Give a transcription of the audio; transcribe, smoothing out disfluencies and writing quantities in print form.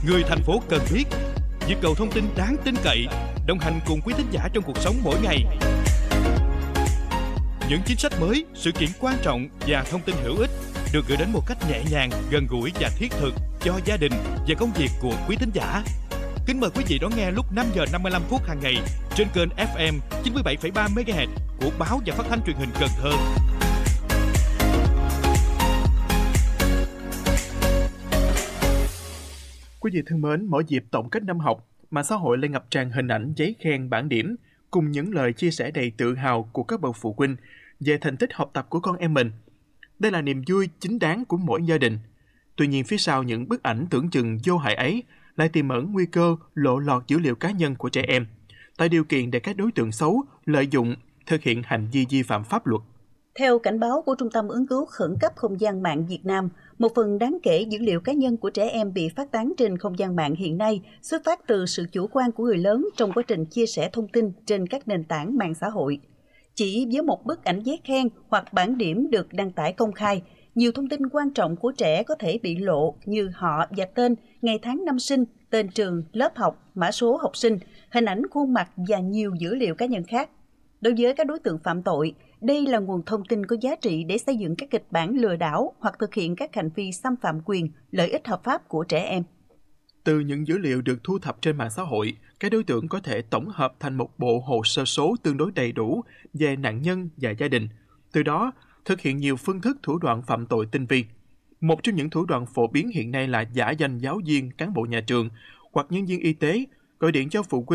người thành phố cần biết, nhịp cầu thông tin đáng tin cậy, đồng hành cùng quý thính giả trong cuộc sống mỗi ngày. Những chính sách mới, sự kiện quan trọng và thông tin hữu ích được gửi đến một cách nhẹ nhàng, gần gũi và thiết thực cho gia đình và công việc của quý thính giả. Kính mời quý vị đón nghe lúc 5 giờ 55 phút hàng ngày trên kênh FM 97,3 MHz của Báo và Phát thanh Truyền hình Cần Thơ. Quý vị thân mến, mỗi dịp tổng kết năm học, mạng xã hội lại ngập tràn hình ảnh giấy khen bảng điểm cùng những lời chia sẻ đầy tự hào của các bậc phụ huynh về thành tích học tập của con em mình. Đây là niềm vui chính đáng của mỗi gia đình. Tuy nhiên, phía sau những bức ảnh tưởng chừng vô hại ấy lại tiềm ẩn nguy cơ lộ lọt dữ liệu cá nhân của trẻ em, tạo điều kiện để các đối tượng xấu lợi dụng thực hiện hành vi vi phạm pháp luật. Theo cảnh báo của Trung tâm ứng cứu khẩn cấp không gian mạng Việt Nam, một phần đáng kể dữ liệu cá nhân của trẻ em bị phát tán trên không gian mạng hiện nay xuất phát từ sự chủ quan của người lớn trong quá trình chia sẻ thông tin trên các nền tảng mạng xã hội. Chỉ với một bức ảnh giấy khen hoặc bảng điểm được đăng tải công khai, nhiều thông tin quan trọng của trẻ có thể bị lộ như họ và tên, ngày tháng năm sinh, tên trường, lớp học, mã số học sinh, hình ảnh khuôn mặt và nhiều dữ liệu cá nhân khác. Đối với các đối tượng phạm tội, đây là nguồn thông tin có giá trị để xây dựng các kịch bản lừa đảo hoặc thực hiện các hành vi xâm phạm quyền, lợi ích hợp pháp của trẻ em. Từ những dữ liệu được thu thập trên mạng xã hội, các đối tượng có thể tổng hợp thành một bộ hồ sơ số tương đối đầy đủ về nạn nhân và gia đình. Từ đó, thực hiện nhiều phương thức thủ đoạn phạm tội tinh vi. Một trong những thủ đoạn phổ biến hiện nay là giả danh giáo viên, cán bộ nhà trường hoặc nhân viên y tế, gọi điện cho phụ huynh